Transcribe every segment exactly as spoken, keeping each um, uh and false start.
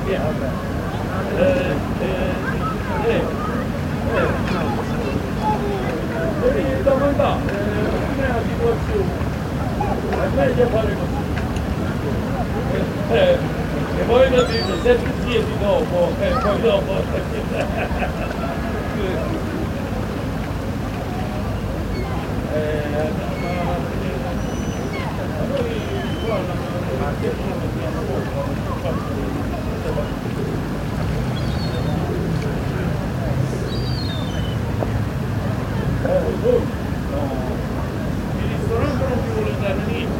Yeah, vabbè. Eh, eh, eh, eh. Devi domandare, eh, com'è la situazione? È meglio fare così. Eh, e poi lo dite, se ti chiedi dopo, e eh, poi dopo. eh, noi qua la il ristorante non ti vuole dare niente,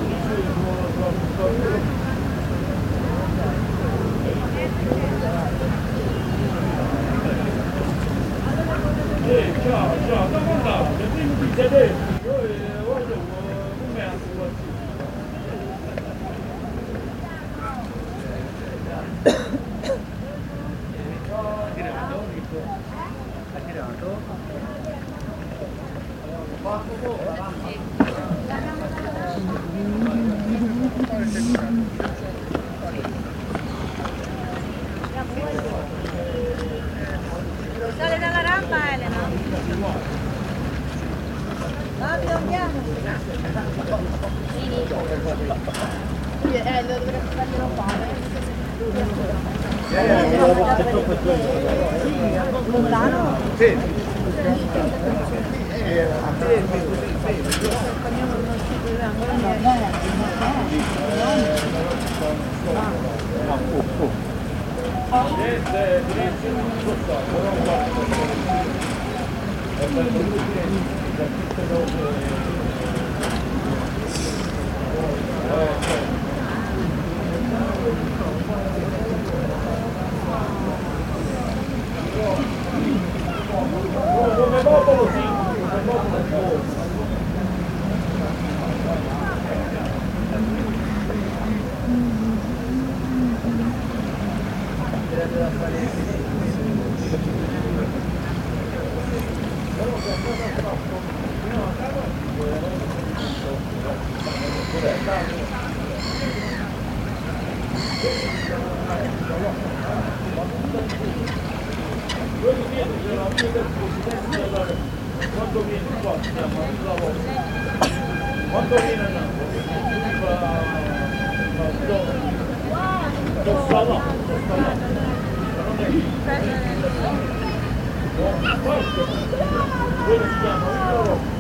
eh, ciao, ciao, dove andate? Prima di sederti, io voglio come la situazione. Ha tirato? Ha tirato? Sale dalla rampa Elena. Rapido andiamo. Eh, lo dovrei farglielo fare. Lontano? Sì. Come popolo sì, come popolo sì. Quando viene qua, siamo una volta. Quando viene a Napoli, lo salò, lo salò. Non è quello si chiama